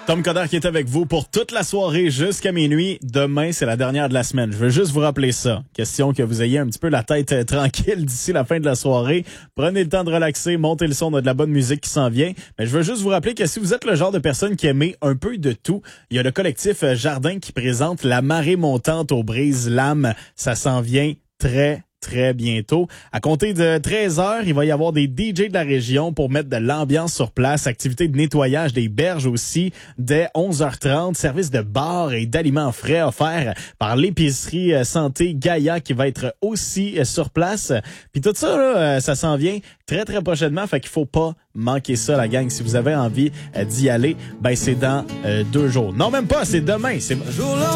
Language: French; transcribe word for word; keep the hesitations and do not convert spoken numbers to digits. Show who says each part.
Speaker 1: Tom Coderre qui est avec vous pour toute la soirée jusqu'à minuit. Demain, c'est la dernière de la semaine. Je veux juste vous rappeler ça. Question que vous ayez un petit peu la tête euh, tranquille d'ici la fin de la soirée. Prenez le temps de relaxer, montez le son, on a de la bonne musique qui s'en vient. Mais je veux juste vous rappeler que si vous êtes le genre de personne qui aimait un peu de tout, il y a le collectif euh, Jardin qui présente La marée montante aux Brise-Lames. Ça s'en vient très très bientôt. À compter de treize heures, il va y avoir des D J de la région pour mettre de l'ambiance sur place. Activité de nettoyage des berges aussi dès onze heures trente. Service de bar et d'aliments frais offerts par l'épicerie santé Gaïa qui va être aussi sur place. Puis tout ça, là, ça s'en vient très très prochainement. Fait qu'il faut pas manquer ça, la gang. Si vous avez envie d'y aller, ben c'est dans euh, deux jours. Non, même pas, c'est demain. C'est